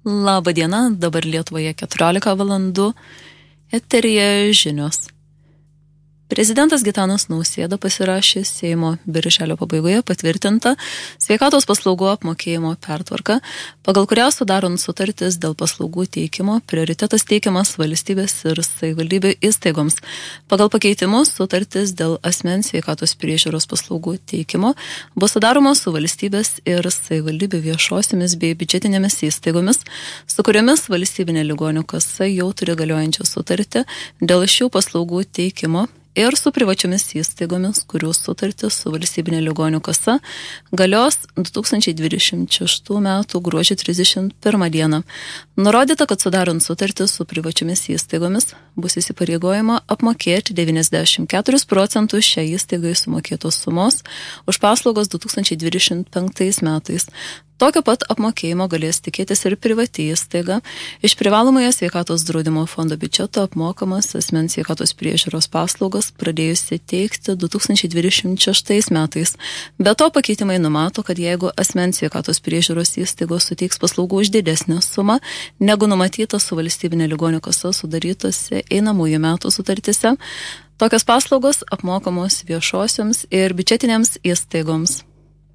Labą dieną, dabar Lietuvoje 14 valandų, eteryje žinios. Prezidentas Gitanas Nausėda pasirašė Seimo birželio pabaigoje patvirtintą sveikatos paslaugų apmokėjimo pertvarką, pagal kurią sudarant sutartis dėl paslaugų teikimo prioritetas teikiamas valstybės ir savivaldybių įstaigoms. Pagal pakeitimus sutartis dėl asmens sveikatos priežiūros paslaugų teikimo bus sudaromos su valstybės ir savivaldybių viešosiamis bei biudžetinėmis įstaigomis, su kuriomis valstybinė ligonių kasa jau turi galiojančią sutartį dėl šių paslaugų teikimo ir su privačiomis įstaigomis, kurių sutartis su valstybinė ligonių kasa galios 2026 metų gruodžio 31 dieną. Nurodyta, kad sudarant sutartis su privačiomis įstaigomis bus įsipareigojama apmokėti 94% šią įstaigai sumokėtos sumos už paslaugos 2025 metais. Tokio pat apmokėjimo galės tikėtis ir privati įstaiga iš privalomojo sveikatos draudimo fondo biudžeto apmokamas asmens sveikatos priežiūros paslaugos pradėjusi teikti 2026 metais. Be to pakeitimai numato, kad jeigu asmens sveikatos priežiūros įstaigos suteiks paslaugų už didesnę sumą, negu numatyta su valstybinė ligonių kasa sudarytose einamųjų metų sutartise, tokios paslaugos apmokamos viešosioms ir biudžetinėms įstaigoms.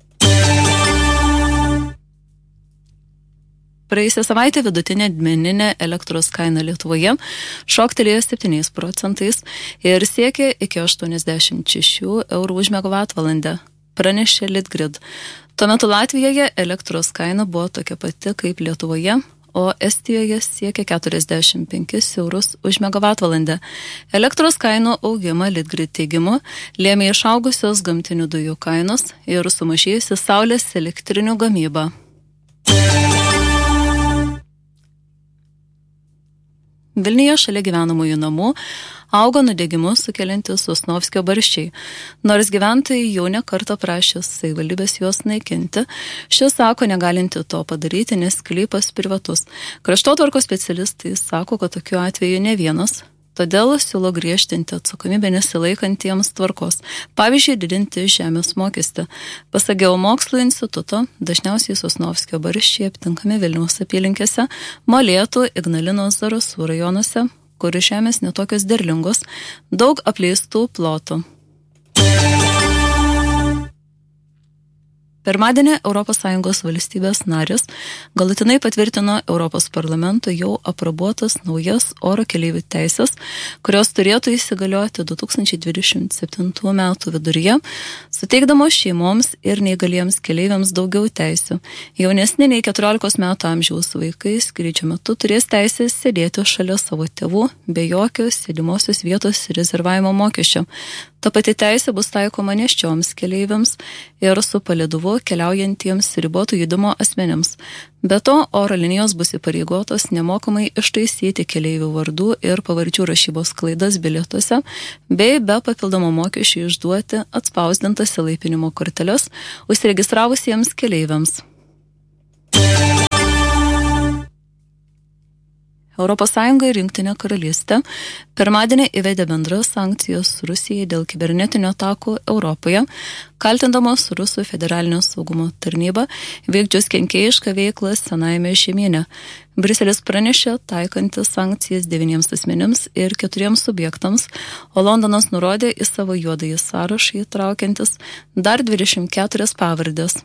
Praėjusią savaitę vidutinė dmeninė elektros kaina Lietuvoje šoktelėjo 7% ir siekė iki 86 eurų už megavatvalandę, pranešė Litgrid. Tuo metu Latvijoje elektros kaina buvo tokia pati kaip Lietuvoje, o Estijoje siekia 45 eurus už megavatvalandę. Elektros kainų augimą Litgrid teigimu lėmė išaugusios gamtinių dujų kainos ir sumažėjusi saulės elektrinių gamyba. Vilniuje šalia gyvenamųjų namų auga nudegimus sukeliantys Sosnovskio barščiai. Nors gyventojai jau ne kartą prašė savivaldybės juos naikinti, šis sako negalinti to padaryti, nes sklypas privatus. Kraštotvarkos specialistai sako, kad tokiu atveju ne vienas. Todėl siūlo griežtinti atsakomybę nesilaikantiems tvarkos, pavyzdžiui, didinti žemės mokestį. Pasak Geomokslų instituto, dažniausiai Sosnovskio barščiai aptinkami Vilniaus apylinkėse, Molėtų, Ignalinos, Zarasų rajonuose, kur žemės netokios derlingos, daug apleistų plotų. Pirmadienį ES valstybės narės galutinai patvirtino Europos parlamento jau aprobuotas naujas oro keleivių teisės, kurios turėtų įsigalioti 2027 metų viduryje, suteikdamos šeimoms ir neįgaliems keleiviams daugiau teisių. Jaunesni nei 14 metų amžiaus vaikai skrydžio metu turės teisę sėdėti šalia savo tėvų be jokio sėdimosios vietos rezervavimo mokesčio. Ta pati teisė bus taikoma nėščioms keleiviams ir su palydovu keliaujantiems ribotų judumo asmenėms. Be to, oro linijos bus įpareigotos nemokamai ištaisyti keleivių vardų ir pavardžių rašybos klaidas bilietuose, bei be papildomo mokesčių išduoti atspausdintas įlaipinimo korteles užsiregistravusiems keleiviams. ES ir Jungtinė karalystė pirmadienį įvedė bendras sankcijas Rusijai dėl kibernetinių atakų Europoje, kaltindamos Rusų federalinio saugumo tarnybą vykdžius kenkėjišką veiklą senajame žemyne. Briuselis pranešė taikantis sankcijas 9 asmenims ir 4 subjektams, o Londonas nurodė į savo juodąjį sąrašą įtraukiantis dar 24 pavardės.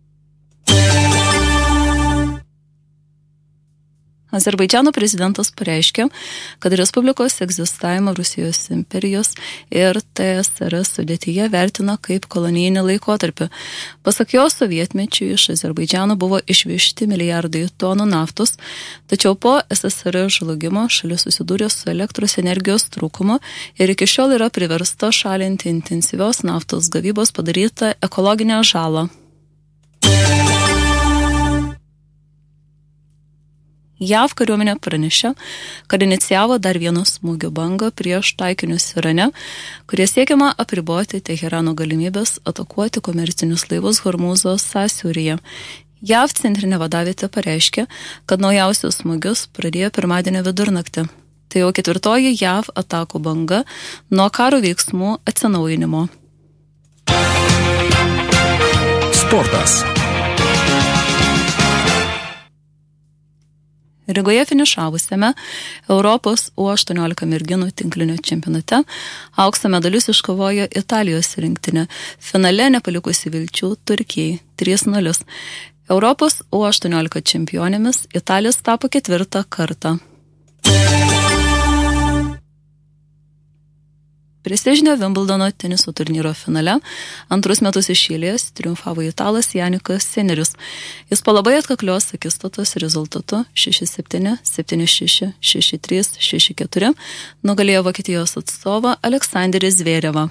Azerbaidžano prezidentas pareiškė, kad Respublikos egzistavimą Rusijos imperijos ir TSRS sudėtyje vertina kaip kolonijinį laikotarpį. Pasak jo, sovietmečiu iš Azerbaidžano buvo išvežti milijardai tonų naftos, tačiau po SSRS žlugimo šalis susidūrė su elektros energijos trūkumu ir iki šiol yra priversta šalinti intensyvios naftos gavybos padarytą ekologinę žalą. JAV kariuomenė pranešė, kad inicijavo dar vieną smūgio bangą prieš taikinius Irane, kurie siekiama apriboti Teherano galimybės atakuoti komercinius laivus Hormūzo sąsiauryje. JAV centrinė vadavietė pareiškė, kad naujausius smūgius pradėjo pirmadienio vidurnaktį. Tai jau 4. JAV atakų banga nuo karo veiksmų atsinaujinimo. Sportas. Rygoje finišavusiame Europos U18 merginų tinklinio čempionate aukso medalius iškovojo Italijos rinktinė, finale nepalikusi vilčių Turkijai 3-0. Europos U18 čempionėmis Italijos tapo 4. kartą. Prestižinio Wimbledono teniso turnyro finale 2 metus iš eilės triumfavo italas Janikas Sinneris. Jis po labai atkaklios akistatos rezultatu 6-7, 7-6, 6-3, 6-4 nugalėjo Vokietijos atstovą Aleksandrį Zverevą.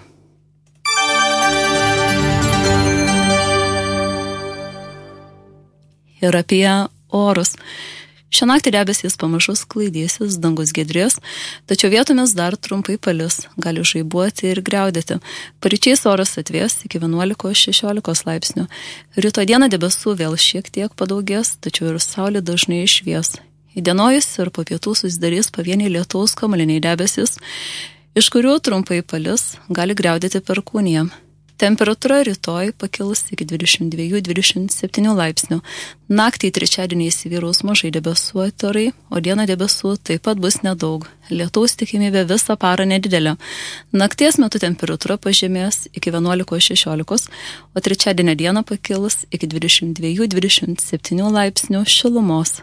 Ir apie orus. Šią naktį debesys pamažu sklaidysis, dangus giedrės, tačiau vietomis dar trumpai palis, gali žaibuoti ir griaudėti. Paryčiais oras atvės iki 11-16 laipsnių. Rytoj dieną debesų vėl šiek tiek padaugės, tačiau ir saulė dažnai išvies. Įdienojus ir po pietų susidarys pavieniai lietaus kamuoliniai debesys, iš kurių trumpai palis, gali griaudėti perkūnija. Temperatūra rytoj pakils iki 22-27 laipsnių. Naktį trečiadienį įsivyraus mažai debesuoti orai, o dieną debesų taip pat bus nedaug. Lietaus tikimybė visą parą nedidelė. Nakties metu temperatūra pažemės iki 11-16, o trečiadienio dieną pakils iki 22-27 laipsnių šilumos.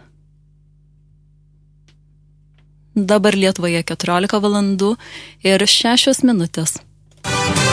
Dabar Lietuvoje 14 valandų ir 6 minutės.